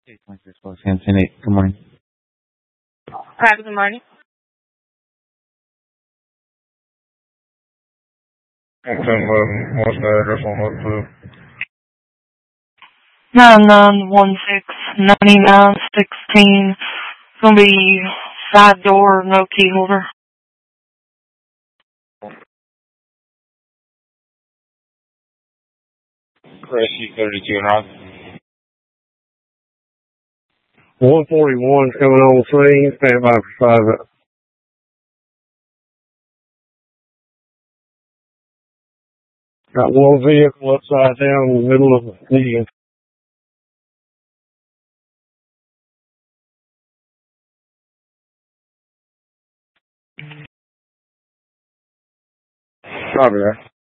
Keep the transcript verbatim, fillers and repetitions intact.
eight twenty-six Los Hampton eight. Good morning. Hi, good morning. ten eleven, what's the address on that too? nine nine one six ninety-nine sixteen. It's going to be side door, no key holder. Crescent thirty-two and a half. one forty-one is coming on the scene. Stand by for five. Got one vehicle upside down in the middle of the median. Copy that.